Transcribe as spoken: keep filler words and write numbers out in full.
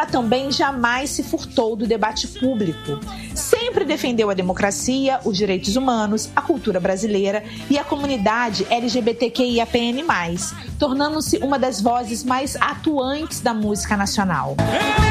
ela também jamais se furtou do debate público. Sempre defendeu a democracia, os direitos humanos, a cultura brasileira e a comunidade L G B T Q I A P N mais, tornando-se uma das vozes mais atuantes da música nacional.